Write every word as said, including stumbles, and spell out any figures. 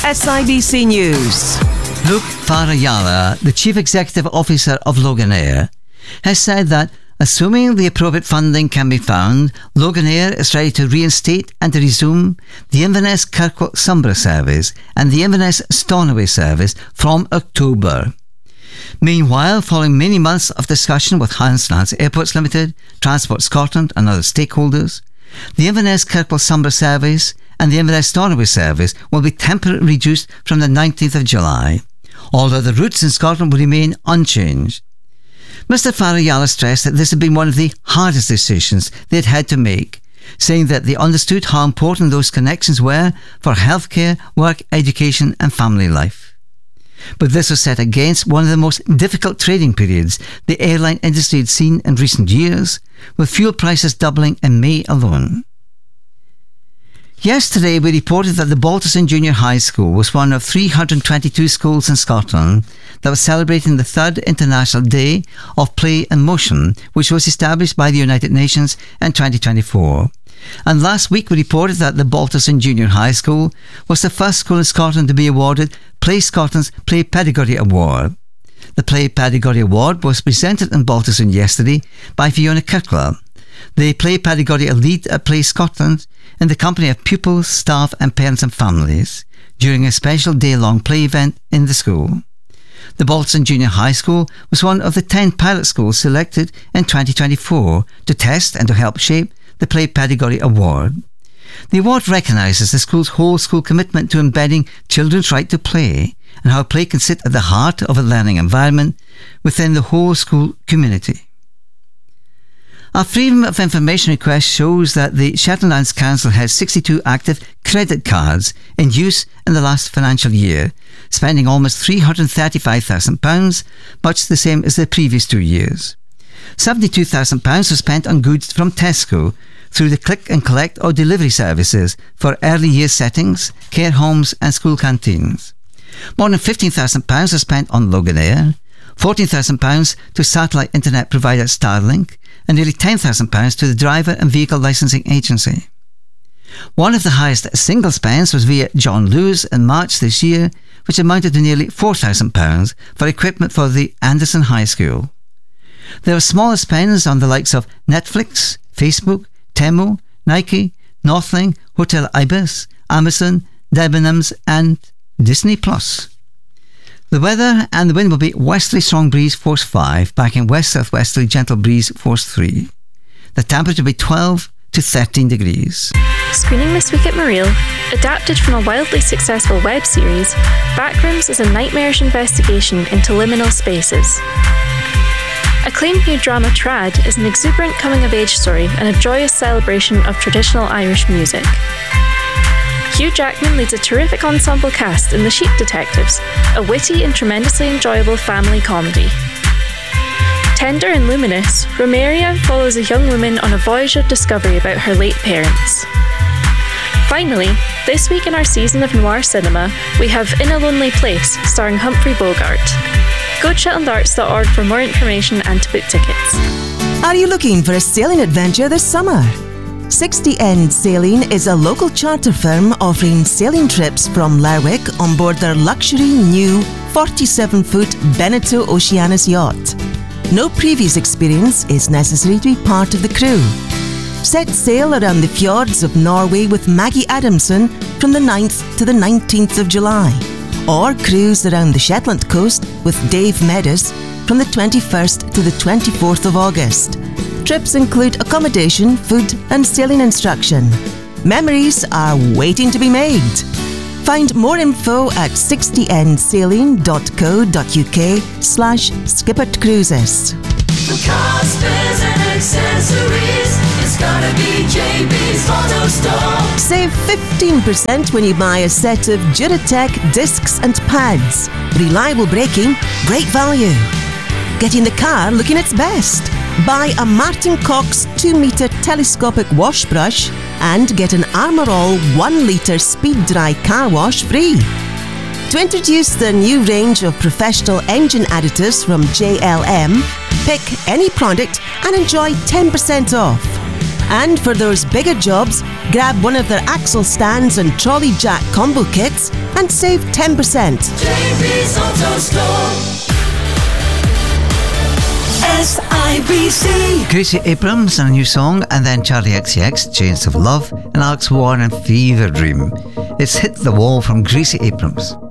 S I B C News. Luke Farayala, the Chief Executive Officer of Loganair, has said that, assuming the appropriate funding can be found, Loganair is ready to reinstate and to resume the Inverness Kirkwall Sombra service and the Inverness Stornoway service from October. Meanwhile, following many months of discussion with Highlands Lands Airports Limited, Transport Scotland and other stakeholders, the Inverness Kirkwall Sombra service and the Inverness Stornoway service will be temporarily reduced from the nineteenth of July, although the routes in Scotland will remain unchanged. Mister Farayala stressed that this had been one of the hardest decisions they had had to make, saying that they understood how important those connections were for healthcare, work, education and family life. But this was set against one of the most difficult trading periods the airline industry had seen in recent years, with fuel prices doubling in May alone. Yesterday, we reported that the Balterson Junior High School was one of three hundred twenty-two schools in Scotland that was celebrating the third International Day of Play and Motion, which was established by the United Nations in twenty twenty-four. And last week, we reported that the Balterson Junior High School was the first school in Scotland to be awarded Play Scotland's Play Pedagogy Award. The Play Pedagogy Award was presented in Balterson yesterday by Fiona Kirkler, the Play Pedagogy lead at Play Scotland, in the company of pupils, staff and parents and families, during a special day-long play event in the school. The Balterson Junior High School was one of the ten pilot schools selected in twenty twenty-four to test and to help shape the Play Pedagogy Award. The award recognises the school's whole school commitment to embedding children's right to play and how play can sit at the heart of a learning environment within the whole school community. Our Freedom of Information request shows that the Shetland Lands Council has sixty-two active credit cards in use in the last financial year, spending almost three hundred thirty-five thousand pounds, much the same as the previous two years. seventy-two thousand pounds was spent on goods from Tesco through the click and collect or delivery services for early year settings, care homes and school canteens. More than fifteen thousand pounds was spent on Loganair, fourteen thousand pounds to satellite internet provider Starlink, and nearly ten thousand pounds to the driver and vehicle licensing agency. One of the highest single spends was via John Lewis in March this year, which amounted to nearly four thousand pounds for equipment for the Anderson High School. There were smaller spends on the likes of Netflix, Facebook, Temu, Nike, Northlink, Hotel Ibis, Amazon, Debenhams and Disney Plus. The weather and the wind will be westerly strong breeze force five, backing west-southwesterly gentle breeze force three. The temperature will be twelve to thirteen degrees. Screening this week at Mareel, adapted from a wildly successful web series, Backrooms is a nightmarish investigation into liminal spaces. Acclaimed new drama Trad is an exuberant coming-of-age story and a joyous celebration of traditional Irish music. Hugh Jackman leads a terrific ensemble cast in The Sheep Detectives, a witty and tremendously enjoyable family comedy. Tender and luminous, Romeria follows a young woman on a voyage of discovery about her late parents. Finally, this week in our season of noir cinema, we have In a Lonely Place, starring Humphrey Bogart. Go to shetland arts dot org for more information and to book tickets. Are you looking for a sailing adventure this summer? sixty End Sailing is a local charter firm offering sailing trips from Lerwick on board their luxury new forty-seven foot Beneteau Oceanus yacht. No previous experience is necessary to be part of the crew. Set sail around the fjords of Norway with Maggie Adamson from the ninth to the nineteenth of July, or cruise around the Shetland coast with Dave Meadows from the twenty-first to the twenty-fourth of August. Trips include accommodation, food and sailing instruction. Memories are waiting to be made. Find more info at sixty end sailing dot co dot uk slash skippered cruises. For cars, spares and accessories, it's gotta be J B's Auto Store. Save fifteen percent when you buy a set of Duratec discs and pads. Reliable braking, great value. Getting the car looking its best. Buy a Martin Cox two metre telescopic wash brush and get an Armour All one litre speed dry car wash free. To introduce the new range of professional engine additives from J L M, pick any product and enjoy ten percent off. And for those bigger jobs, grab one of their axle stands and trolley jack combo kits and save ten percent. J B's Auto Store. S I B C. Gracie Abrams and a new song, and then Charlie X C X, Chains of Love, and Alex Warren and Fever Dream. It's Hit the Wall from Gracie Abrams.